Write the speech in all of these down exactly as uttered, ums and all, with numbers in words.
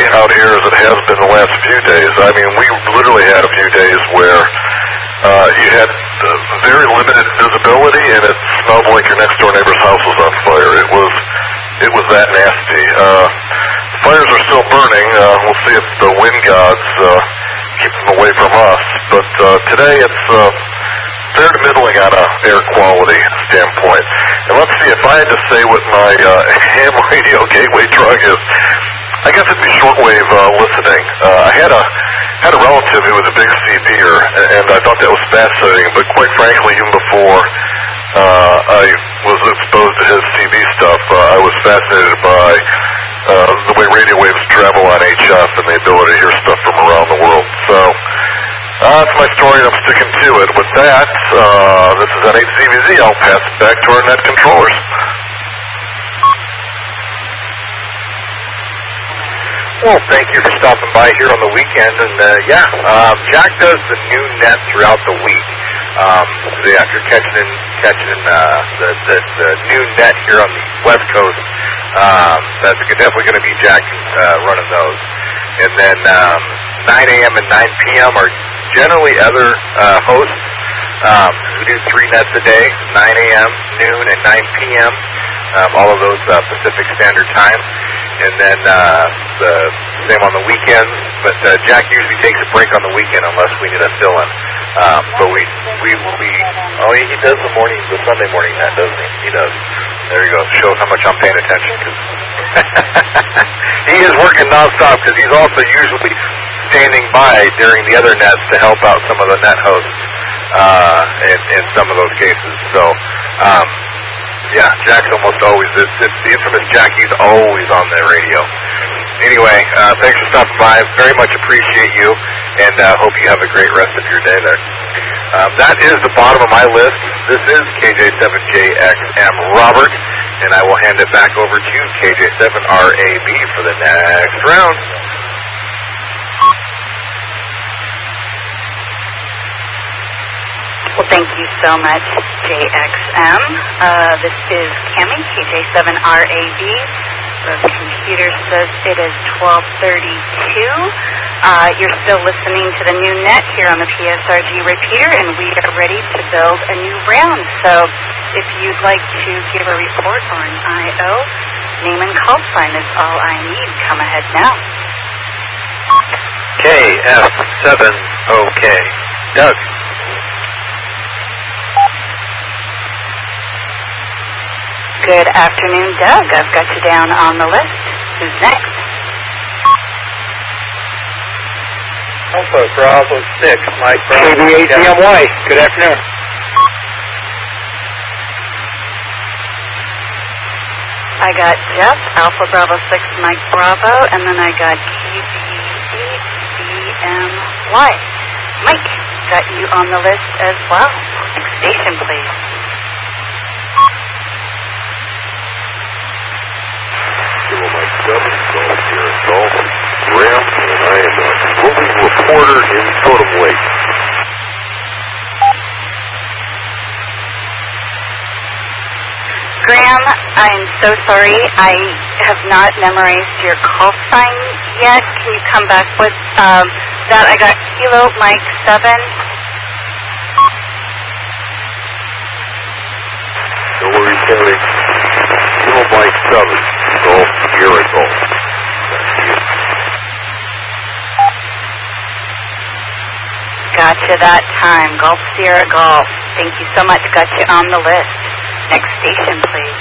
out here as it has been the last few days. I mean, we literally had a few days where uh, you had uh, very limited visibility, and it smelled like your next door neighbor's house was on fire. It was it was that nasty. Uh, fires are still burning. Uh, we'll see if the wind gods uh, keep them away from us. But uh, today it's uh, fair to middling on a air quality standpoint. And let's see, if I had to say what my uh, ham radio gateway drug is, I guess it'd be shortwave uh, listening. Uh, I had a had a relative who was a big C B'er, and I thought that was fascinating. But quite frankly, even before uh, I was exposed to his C B stuff, uh, I was fascinated by uh, the way radio waves travel on H F and the ability to hear stuff from around the world. So uh, that's my story, and I'm sticking to it. With that, uh, this is N eight C V Z. I'll pass it back to our net controllers. Well, thank you for stopping by here on the weekend. And, uh, yeah, um, Jack does the new net throughout the week. Um, so yeah, if you're catching in, catching in, uh, the, the, the new net here on the West Coast, um, that's definitely going to be Jack uh, running those. And then um, nine a.m. and nine p.m. are generally other uh, hosts. Um, we do three nets a day, nine a.m., noon, and nine p.m., um, all of those uh, Pacific Standard Time. And then uh, the same on the weekends. But uh, Jack usually takes a break on the weekend unless we need a fill-in. Um, but we we will be. Oh, he, he does the morning, the Sunday morning net, doesn't he? He does. There you go. Shows how much I'm paying attention. Cause he is working nonstop because he's also usually standing by during the other nets to help out some of the net hosts uh, in, in some of those cases. So. Um, Yeah, Jack's almost always, it's, it's the infamous Jack, he's always on the radio. Anyway, uh, thanks for stopping by. Very much appreciate you, and uh, hope you have a great rest of your day there. Um, that is the bottom of my list. This is K J seven J X M Robert, and I will hand it back over to K J seven R A B for the next round. Well, thank you so much, J X M. Uh, this is Cammie, K J seven R A B. The computer says it is twelve thirty-two. Uh, you're still listening to the new net here on the P S R G repeater, and we are ready to build a new round. So if you'd like to give a report on I O, name and call sign is all I need. Come ahead now. K F seven O K. Doug. Good afternoon, Doug. I've got you down on the list. Who's next? Alpha Bravo six, Mike Bravo. K B A G M Y. Good afternoon. I got Jeff, Alpha Bravo six, Mike Bravo, and then I got K B eight B M Y. Mike, got you on the list as well. Next station, please. Mike seven, Golf here, Golf, Graham, and I am a roving reporter in Totem Lake. Graham, I'm so sorry. I have not memorized your call sign yet. Can you come back with um, that? I got Kilo Mike seven. No worries, Kelly. Kilo Mike seven, Golf, Sierra Golf. Gotcha that time. Golf Sierra Golf. Thank you so much. Got you on the list. Next station, please.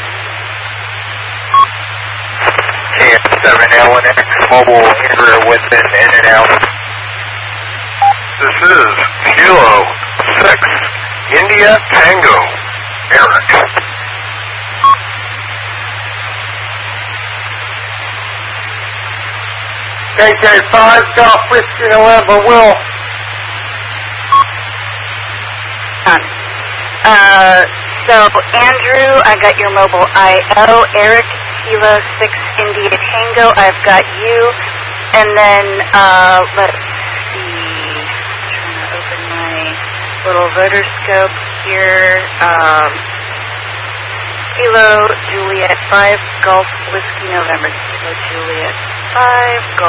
K F seven L N X Mobile Andrea Winston in and out. This is Kilo six, India Tango, Eric. K J five, Golf Whiskey November, Will. Uh, so, Andrew, I got your mobile I O. Eric, Kilo six, India Tango, I've got you. And then, uh, let's see. I'm trying to open my little voter scope here. Um, Kilo Juliet five, Golf Whiskey November. Kilo Juliet five, Golf.